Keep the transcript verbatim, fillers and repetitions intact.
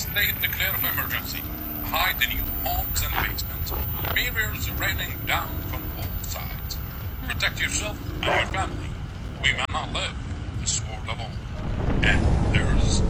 state declare of emergency. Hide in your homes and basements. Mirrors raining down from all sides. Protect yourself and your family. We will not live the sword alone. And there's